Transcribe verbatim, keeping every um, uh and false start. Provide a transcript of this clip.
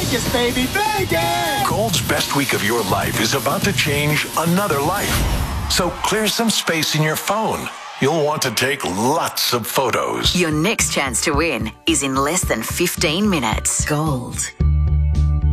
Vegas, baby, Vegas! Gold's best week of your life is about to change another life. So clear some space in your phone. You'll want to take lots of photos. Your next chance to win is in less than fifteen minutes. Gold.